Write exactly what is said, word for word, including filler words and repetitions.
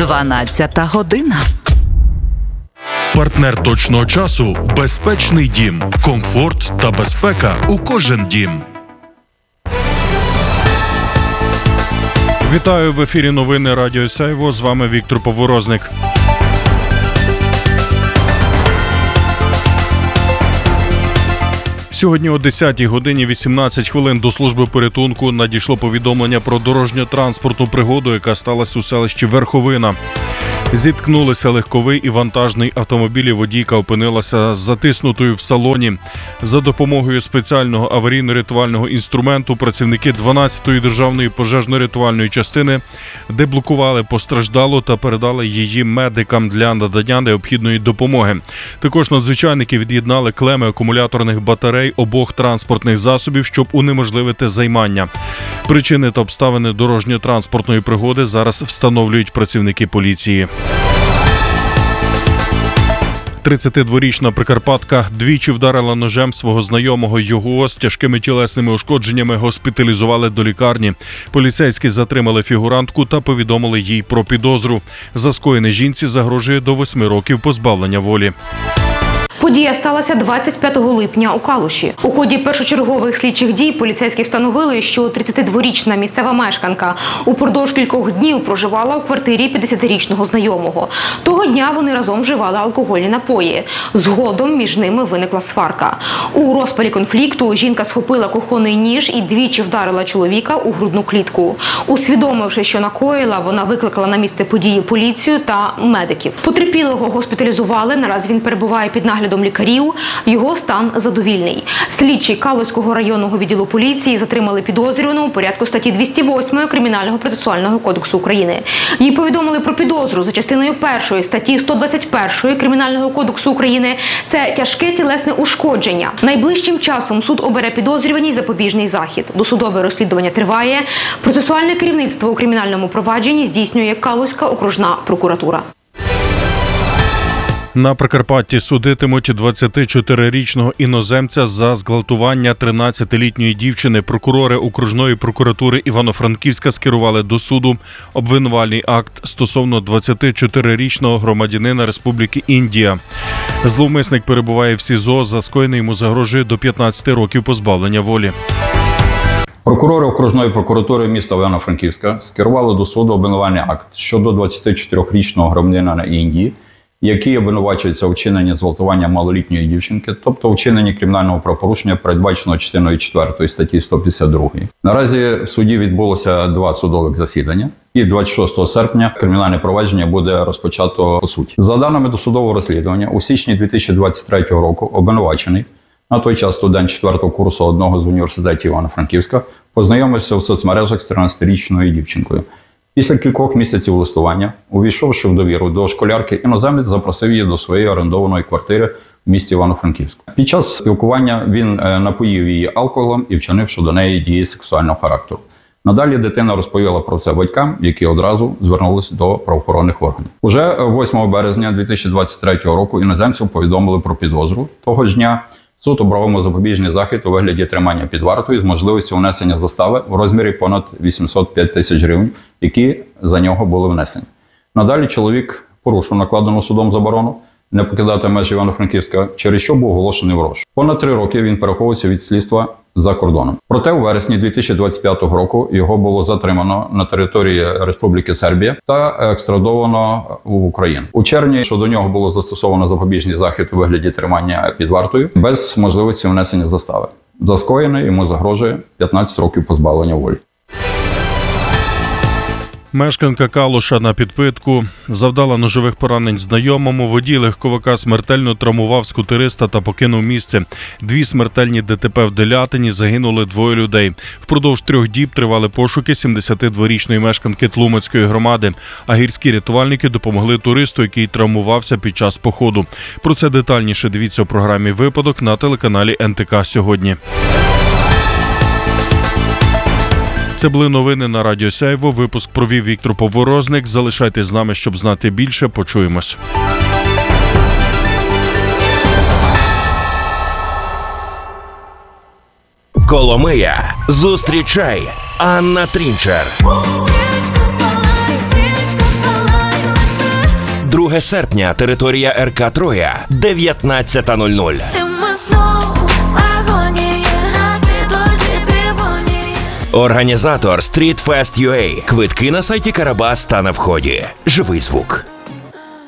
дванадцята година. Партнер точного часу – безпечний дім. Комфорт та безпека у кожен дім. Вітаю, в ефірі новини Радіо Сяйво. З вами Віктор Поворозник. Сьогодні о десятій годині вісімнадцять хвилин до служби порятунку надійшло повідомлення про дорожньо-транспортну пригоду, яка сталася у селищі Верховина. Зіткнулися легковий і вантажний автомобілі. Водійка опинилася затиснутою в салоні. За допомогою спеціального аварійно-рятувального інструменту працівники дванадцятої державної пожежно-рятувальної частини деблокували постраждалу та передали її медикам для надання необхідної допомоги. Також надзвичайники від'єднали клеми акумуляторних батарей обох транспортних засобів, щоб унеможливити займання. Причини та обставини дорожньо-транспортної пригоди зараз встановлюють працівники поліції. тридцятидворічна прикарпатка двічі вдарила ножем свого знайомого. Його з тяжкими тілесними ушкодженнями госпіталізували до лікарні. Поліцейські затримали фігурантку та повідомили їй про підозру. За скоєне жінці загрожує до восьми років позбавлення волі. Подія сталася двадцять п'ятого липня у Калуші. У ході першочергових слідчих дій поліцейські встановили, що тридцятидворічна місцева мешканка упродовж кількох днів проживала у квартирі п'ятдесятирічного знайомого. Того дня вони разом вживали алкогольні напої. Згодом між ними виникла сварка. У розпалі конфлікту жінка схопила кухонний ніж і двічі вдарила чоловіка у грудну клітку. Усвідомивши, що накоїла, вона викликала на місце події поліцію та медиків. Потерпілого госпіталізували, наразі він перебуває під наглядом лікарів, його стан задовільний. Слідчі Калузького районного відділу поліції затримали підозрювану у порядку статті двісті восьмої Кримінального процесуального кодексу України. Їй повідомили про підозру за частиною першої статті сто двадцять першої Кримінального кодексу України. Це тяжке тілесне ушкодження. Найближчим часом суд обере підозрюваній запобіжний захід. Досудове розслідування триває. Процесуальне керівництво у кримінальному провадженні здійснює Калузька окружна прокуратура. На Прикарпатті судитимуть двадцятичотирирічного іноземця за зґвалтування тринадцятилітньої дівчини. Прокурори окружної прокуратури Івано-Франківська скерували до суду обвинувальний акт стосовно двадцятичотирирічного громадянина Республіки Індія. Зловмисник перебуває в СІЗО, за скоєне йому загрожує до п'ятнадцяти років позбавлення волі. Прокурори окружної прокуратури міста Івано-Франківська скерували до суду обвинувальний акт щодо двадцятичотирирічного громадянина Індії, який обвинувачується у вчиненні зґвалтування малолітньої дівчинки, тобто у вчиненні кримінального правопорушення, передбаченого частиною четвертої статті сто п'ятдесят другої. Наразі в суді відбулося два судових засідання, і двадцять шостого серпня кримінальне провадження буде розпочато по суті. За даними досудового розслідування, у січні дві тисячі двадцять третього року обвинувачений, на той час студент четвертого курсу одного з університетів Івано-Франківська, познайомився в соцмережах з тринадцятирічною дівчинкою. Після кількох місяців листування, увійшовши в довіру до школярки, іноземець запросив її до своєї орендованої квартири в місті Івано-Франківськ. Під час спілкування він напоїв її алкоголем і вчинив щодо неї дії сексуального характеру. Надалі дитина розповіла про це батькам, які одразу звернулись до правоохоронних органів. Уже восьмого березня дві тисячі двадцять третього року іноземцю повідомили про підозру. Того ж дня суд обрав йому запобіжний захід у вигляді тримання під вартою з можливістю внесення застави в розмірі понад вісімсот п'ять тисяч гривень, які за нього були внесені. Надалі чоловік порушив накладену судом заборону не покидати межі Івано-Франківська, через що був оголошений в розшук. Понад три роки він переховувався від слідства за кордоном. Проте у вересні дві тисячі двадцять п'ятого року його було затримано на території Республіки Сербія та екстрадовано в Україну. У червні щодо нього було застосовано запобіжний захід у вигляді тримання під вартою без можливості внесення застави. За скоєне йому загрожує п'ятнадцять років позбавлення волі. Мешканка Калуша на підпитку завдала ножових поранень знайомому. Водій легковика смертельно травмував скутериста та покинув місце. Дві смертельні ДТП в Делятині, загинули двоє людей. Впродовж трьох діб тривали пошуки сімдесятидворічної мешканки Тлумацької громади, а гірські рятувальники допомогли туристу, який травмувався під час походу. Про це детальніше дивіться у програмі «Випадок» на телеканалі ен те ка сьогодні. Це були новини на Радіо Сяйво. Випуск провів Віктор Поворозник. Залишайтесь з нами, щоб знати більше. Почуємось. Коломия. Зустрічай Анна Трінчер. друге серпня, територія ер ка Троя, дев'ятнадцята нуль нуль. І ми знову в агонії, на підлозі півонії. Організатор Street Fest ю ей. Квитки на сайті Карабас та на вході. Живий звук.